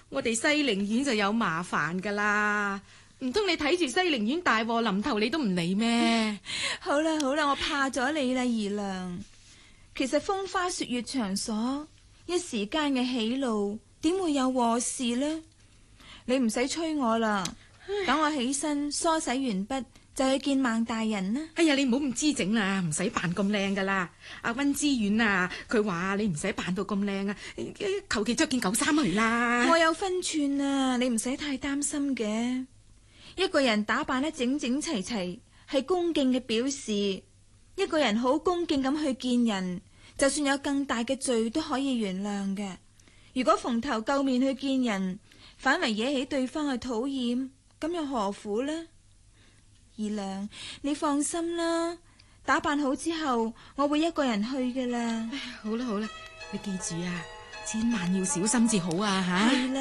我哋西寧縣就有麻煩噶啦。唔通你睇住西寧縣大禍臨頭，你都唔理咩？ 好啦好啦，我怕咗你啦，姨娘。其實風花雪月場所，一時間嘅喜怒，點會有禍事呢？你唔使催我啦，等我起身梳洗完畢就去見孟大人啦。 哎呀，你唔好咁姿整啦，唔使扮咁靚噶啦。阿溫之遠啊，佢話你唔使扮到咁靚啊，求其着件舊衫去啦。 我有分寸啊，你唔使太擔心嘅。一個人打扮得整整齊齊係恭敬嘅表示，一個人好恭敬咁去見人，就算有更大嘅罪都可以原諒嘅。如果蓬頭垢面去見人，反為惹起對方嘅討厭，咁又何苦呢？姨娘，你放心啦，打扮好之後，我會一個人去嘅啦。 好啦好啦，你記住啊，千萬要小心至好啊吓。